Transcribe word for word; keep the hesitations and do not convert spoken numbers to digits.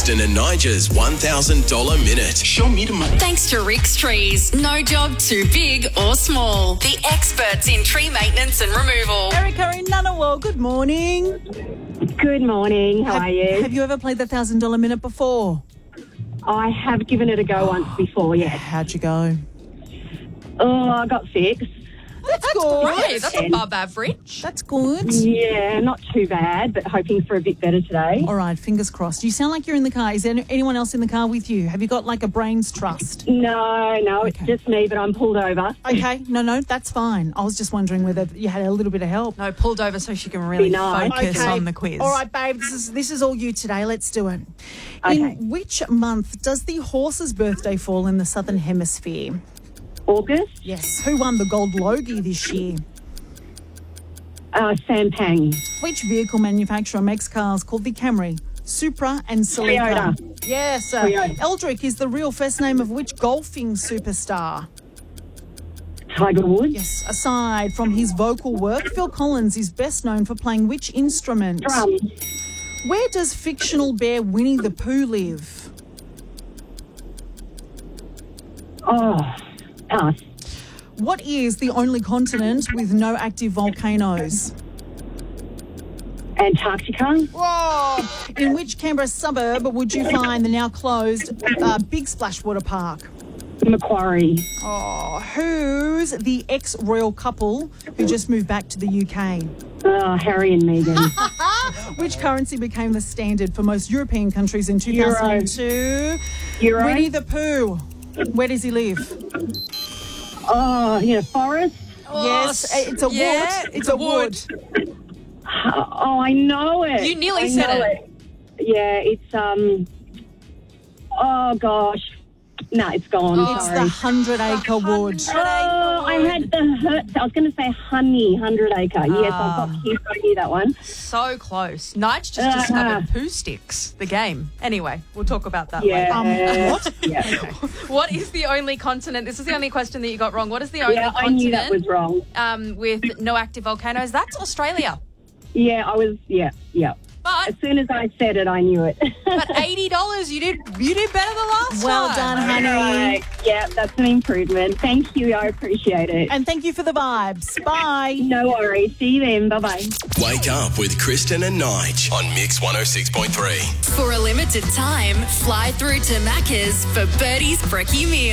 Kristen and Nigel's one thousand dollars minute. Show me the money. Thanks to Rick's Trees. No job too big or small. The experts in tree maintenance and removal. Erica in Ngunnawal, good morning. Good morning. How have, are you? Have you ever played the one thousand dollars minute before? I have given it a go once before, yes. How'd you go? Oh, I got six. That's good. Hey, that's above average. That's good. Yeah, not too bad, but hoping for a bit better today. All right, fingers crossed. You sound like you're in the car. Is there anyone else in the car with you? Have you got like a brains trust? No, no, it's Okay. just me, but I'm pulled over. Okay, no, no, that's fine. I was just wondering whether you had a little bit of help. No, pulled over so she can really Be nice. focus Okay. on the quiz. All right, babe, this is this is all you today. Let's do it. Okay. In which month does the horse's birthday fall in the Southern Hemisphere? August, Yes. Who won the Gold Logie this year? uh, Sampang. Which vehicle manufacturer makes cars called the Camry, Supra and Celica? Toyota. Yes. Uh, Toyota. Eldrick is the real first name of which golfing superstar? Tiger Woods. Yes. Aside from his vocal work, Phil Collins is best known for playing which instrument? Drums. Where does fictional bear Winnie the Pooh live? Oh, pass. What is the only continent with no active volcanoes? Antarctica. Whoa! In which Canberra suburb would you find the now closed uh, Big Splash Water Park? Macquarie. Oh, who's the ex-royal couple who just moved back to the U K? Uh, Harry and Meghan. Which currency became the standard for most European countries in two thousand two? Euro. Winnie the Pooh. Where does he live? Oh, yeah, Forest. Yes, it's a yeah, wood. It's a wood. Oh, I know it. You nearly I said know it. Yeah, it's, um, oh gosh. No, it's gone. It's Sorry. the hundred acre wood. Oh, I had the hurt. I was going to say honey, hundred acre. Yes, I've got kids. I knew that one. So close. Nige just Uh-huh. discovered poo sticks, the game. Anyway, we'll talk about that Yeah. later. Um, what? Yeah, What is the only continent? This is the only question that you got wrong. What is the only yeah I continent knew that was wrong. um, with no active volcanoes? That's Australia. Yeah, I was. Yeah, yeah. But As soon as I said it, I knew it. but eighty dollars, you did you did better than last Well time. done, honey. Right. Yeah, that's an improvement. Thank you. I appreciate it. And thank you for the vibes. Bye. No worries. See you then. Bye bye. Wake up with Kristen and Nige on Mix one oh six point three. For a limited time, fly through to Macca's for Birdie's Brekkie Meal.